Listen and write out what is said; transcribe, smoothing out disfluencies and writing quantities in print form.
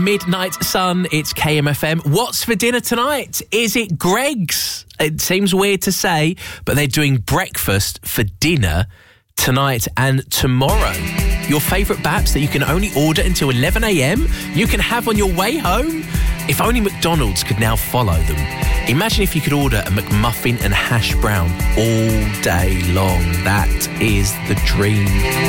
Midnight Sun, it's KMFM. What's for dinner tonight? Is it Greggs? It seems weird to say, but they're doing breakfast for dinner tonight and tomorrow. Your favourite baps that you can only order until 11 a.m, you can have on your way home. If only McDonald's could now follow them. Imagine if you could order a McMuffin and hash brown all day long. That is the dream.